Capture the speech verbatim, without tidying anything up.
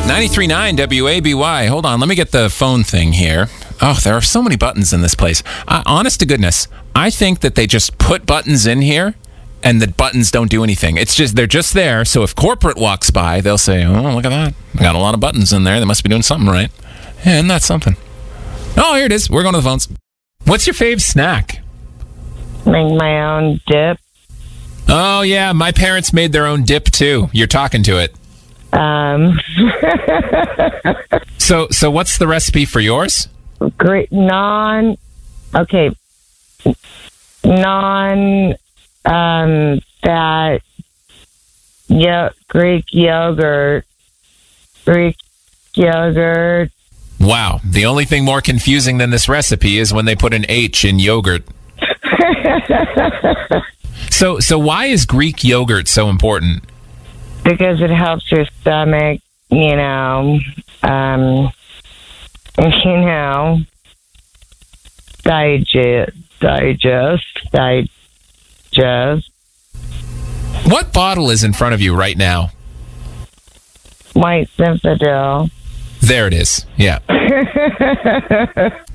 ninety-three point nine W A B Y. Hold on, let me get the phone thing here. Oh, there are so many buttons in this place. Uh, honest to goodness, I think that they just put buttons in here and the buttons don't do anything. It's just, they're just there, so if corporate walks by, they'll say, oh, look at that. I got a lot of buttons in there. They must be doing something right. Yeah, isn't that something? Oh, here it is. We're going to the phones. What's your fave snack? Make my own dip. Oh, yeah, my parents made their own dip, too. You're talking to it. Um, so, so what's the recipe for yours? Great non. Okay, non um, fat. Yeah, Greek yogurt. Greek yogurt. Wow, the only thing more confusing than this recipe is when they put an H in yogurt. so, so why is Greek yogurt so important? Because it helps your stomach, you know, um, you know, digest, digest, digest. What bottle is in front of you right now? White Zinfandel. There it is. Yeah.